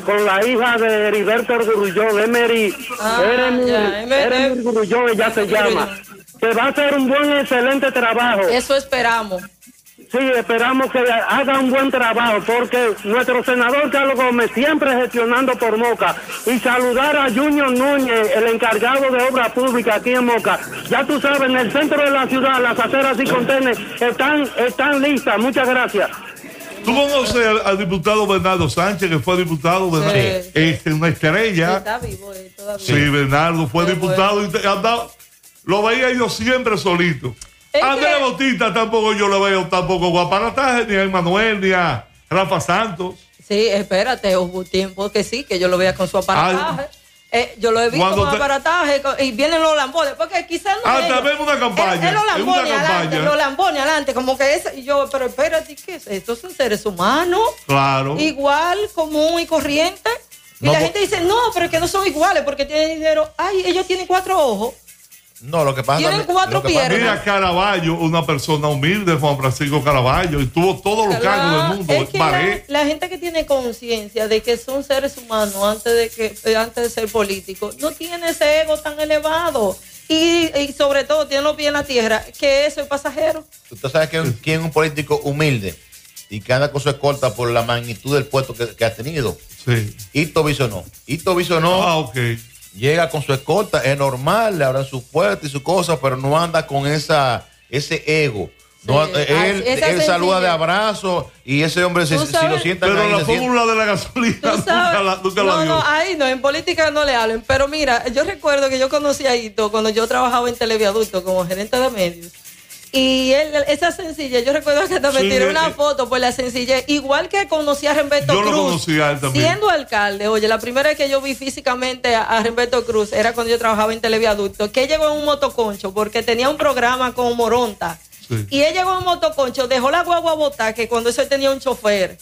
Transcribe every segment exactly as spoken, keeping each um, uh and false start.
con la hija de Heriberto Grullón, Emery, Ah, Emery, ya, Emery- Emery Grullón, ella se llama, que va a hacer un buen, excelente trabajo. Eso esperamos. Sí, esperamos que haga un buen trabajo, porque nuestro senador Carlos Gómez siempre gestionando por Moca. Y saludar a Junior Núñez, el encargado de obra pública aquí en Moca. Ya tú sabes, en el centro de la ciudad, las aceras y contenes están, están listas. Muchas gracias. ¿Tú conoces al, al diputado Bernardo Sánchez, que fue diputado, Bernardo? Sí. Es una estrella. Está vivo eh, todavía. Sí, Bernardo fue Qué diputado bueno. y te- andaba, lo veía yo siempre solito. Es A Andrés que- Bautista tampoco yo lo veo tampoco guaparataje, ni a Emanuel, ni a Rafa Santos. Sí, espérate, hubo tiempo que sí, que yo lo veía con su aparataje. Eh, yo lo he visto Cuando con te- aparataje con- y vienen los lambones, porque quizás no. Ah, ellos. también una campaña, Es, es los es una lambones adelante, campaña. los lambones adelante, como que es. Y yo, pero espérate, ¿qué es? Estos son seres humanos, Claro. igual, común y corriente. Y No, la po- gente dice, no, pero es que no son iguales porque tienen dinero. Ay, ellos tienen cuatro ojos. No, lo que pasa Tienen también- cuatro lo que pasa- piernas. Mira Caraballo, una persona humilde, Juan Francisco Caraballo, y tuvo todos los cargos del Claro, mundo. es que la, Baré. la gente que tiene conciencia de que son seres humanos antes de que eh, antes de ser políticos no tiene ese ego tan elevado y, y sobre todo tiene los pies en la tierra, que eso es pasajero. Usted sabe que un- quién es un político humilde y que anda con su escolta por la magnitud del puesto que, que ha tenido. Sí. Hito Bisonó. Hito Bisonó Ah, ok. llega con su escolta, es normal, le abran su puerta y su cosa, pero no anda con esa ese ego. No, Sí, eh, ah, él esa él saluda de sencillez. abrazo y ese hombre, si, Tú si sabes- lo sientan Pero ahí, la se sienta- fórmula de la gasolina Tú nunca sabes- la, nunca la no, dio. no, ahí no, en política no le hablen. Pero mira, yo recuerdo que yo conocí a Hito cuando yo trabajaba en Televiaducto como gerente de medios. Y él, esa sencillez, yo recuerdo que hasta me Sí, tiré eh, una eh. foto por la sencillez. Igual que conocí a Remberto Yo lo Cruz. conocí a él también. Siendo alcalde, oye, la primera vez que yo vi físicamente a, a Remberto Cruz era cuando yo trabajaba en Televiaducto, que él llegó en un motoconcho porque tenía un programa con Moronta. Sí. Y él llegó en un motoconcho, dejó la guagua botar, que cuando eso él tenía un chofer.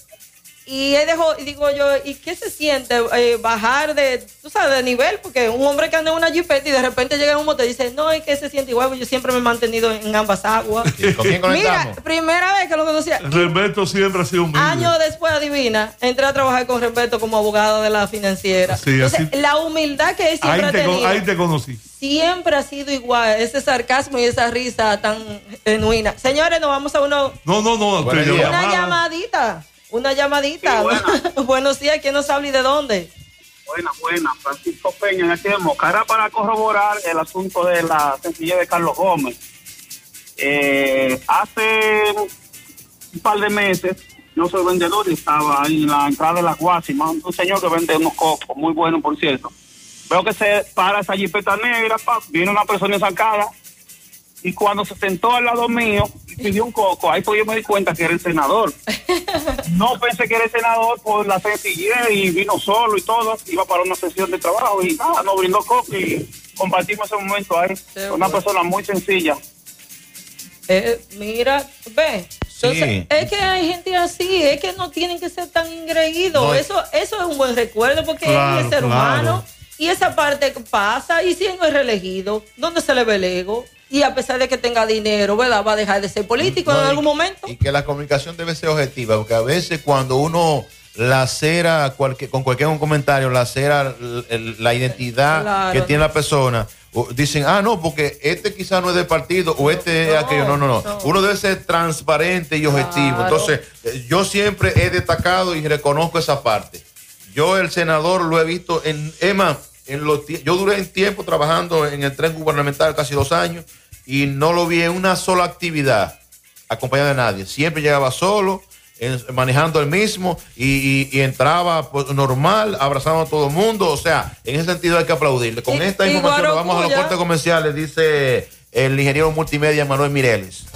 Y él dejó, y digo yo, ¿y qué se siente eh, bajar de, tú sabes, de nivel? Porque un hombre que anda en una jipeta y de repente llega en un moto y dice, no, es que se siente igual, yo siempre me he mantenido en ambas aguas. ¿Con quién Mira, conectamos? primera vez que lo conocía. Remberto siempre ha sido humilde. Años después, adivina, entré a trabajar con Remberto como abogado de la financiera. Sí, Entonces, así- la humildad que él siempre ahí, ha te, con- tenido, ahí te conocí. siempre ha sido igual, ese sarcasmo y esa risa tan genuina. Señores, nos vamos a uno, No, no, no. Buenos te días. una llamaba. llamadita, una llamadita. Sí, buena. Buenos días, ¿quién nos habla y de dónde? Buena, buena. Francisco Peña, en este de Moca. Era para corroborar el asunto de la sencillez de Carlos Gómez. Eh, hace un par de meses, yo soy vendedor y estaba ahí en la entrada de las Guasimas, un señor que vende unos cocos, muy buenos, por cierto. Veo que se para esa jipeta negra, pa, viene una persona sacada, y cuando se sentó al lado mío y pidió un coco, ahí pues yo me di cuenta que era el senador. No pensé que era el senador por la sencillez y vino solo y todo, iba para una sesión de trabajo y nada, nos brindó coco y compartimos ese momento ahí. Qué Una bueno. persona muy sencilla. Eh, mira, ve. Entonces, Sí. es que hay gente así, es que no tienen que ser tan ingreídos. No, eso, eso es un buen recuerdo porque Claro, él es ser claro. humano. Y esa parte pasa, y si él no es reelegido, ¿dónde se le ve el ego? Y a pesar de que tenga dinero, ¿verdad? Va a dejar de ser político No, en y- algún momento. Y que la comunicación debe ser objetiva, porque a veces cuando uno lacera cualquier, con cualquier un comentario, lacera l- el- la identidad Claro. que tiene la persona, o dicen, ah, no, porque este quizás no es del partido o este es no, aquello. No, no, no, no. Uno debe ser transparente y objetivo. Claro. Entonces, eh, yo siempre he destacado y reconozco esa parte. Yo, el senador, lo he visto en, Emma, en los tie- yo duré en tiempo trabajando en el tren gubernamental casi dos años y no lo vi en una sola actividad acompañado de nadie. Siempre llegaba solo, en- manejando el mismo y, y- y entraba pues, normal, abrazando a todo el mundo. O sea, en ese sentido hay que aplaudirle. Con Y- esta y información nos vamos a los Guarocuya. cortes comerciales, dice el ingeniero multimedia Manuel Mireles.